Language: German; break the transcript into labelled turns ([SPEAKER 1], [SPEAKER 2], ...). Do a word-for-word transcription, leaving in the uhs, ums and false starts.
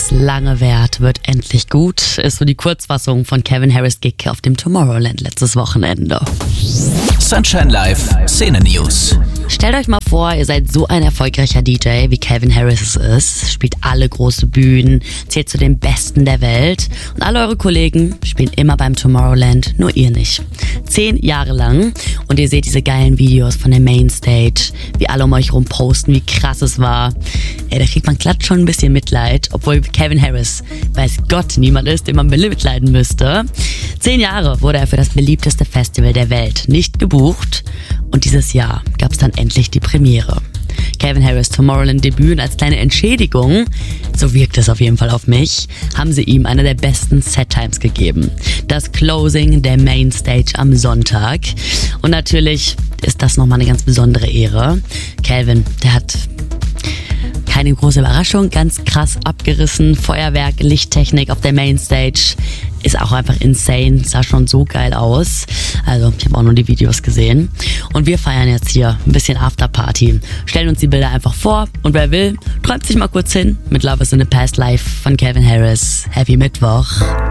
[SPEAKER 1] Das lange Wert wird endlich gut, ist so die Kurzfassung von Calvin Harris Gig auf dem Tomorrowland letztes Wochenende.
[SPEAKER 2] Sunshine Live Szene News.
[SPEAKER 1] Stellt euch mal vor, ihr seid so ein erfolgreicher D J, wie Calvin Harris es ist, spielt alle große Bühnen, zählt zu den Besten der Welt und alle eure Kollegen spielen immer beim Tomorrowland, nur ihr nicht. Zehn Jahre lang und ihr seht diese geilen Videos von der Mainstage, wie alle um euch rum posten, wie krass es war. Ey, da kriegt man glatt schon ein bisschen Mitleid, obwohl Calvin Harris, weiß Gott, niemand ist, den man mitleiden müsste. Zehn Jahre wurde er für das beliebteste Festival der Welt nicht gebucht und dieses Jahr gab es dann endlich die Premiere. Calvin Harris Tomorrowland-Debüt und als kleine Entschädigung, so wirkt es auf jeden Fall auf mich, haben sie ihm eine der besten Set-Times gegeben. Das Closing der Mainstage am Sonntag. Und natürlich ist das nochmal eine ganz besondere Ehre. Calvin, der hat keine große Überraschung, ganz krass abgerissen. Feuerwerk, Lichttechnik auf der Mainstage ist auch einfach insane, sah schon so geil aus. Also ich habe auch nur die Videos gesehen. Und wir feiern jetzt hier ein bisschen Afterparty. Stellen uns die Bilder einfach vor und wer will, träumt sich mal kurz hin mit Love is in the Past Live von Calvin Harris. Happy Mittwoch.